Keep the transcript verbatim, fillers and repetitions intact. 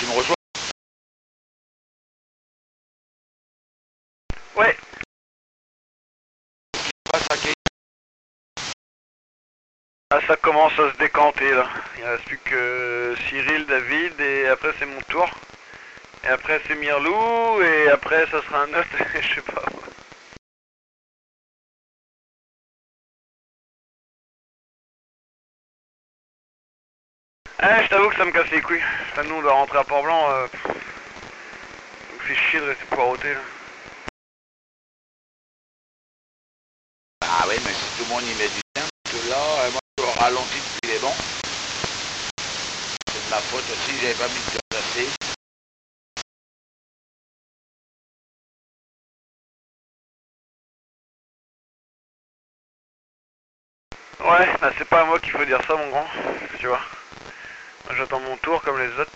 me rejoins? Ouais. Pas saqué. Ah, ça commence à se décanter là. Il reste plus que Cyril, David et après c'est mon tour. Et après c'est Mirlou et après ça sera un autre, je sais pas. Ah, je t'avoue que ça me casse les couilles. Enfin, nous on doit rentrer à Port-Blanc. Euh... Ça me fait chier de rester poireauté là. Ah oui, mais si tout le monde y met du temps, parce que là, euh, moi je ralentis depuis les bons. C'est de ma faute aussi, j'avais pas mis de gaz assez. Ouais, bah c'est pas à moi qu'il faut dire ça mon grand, tu vois. Moi j'attends mon tour comme les autres.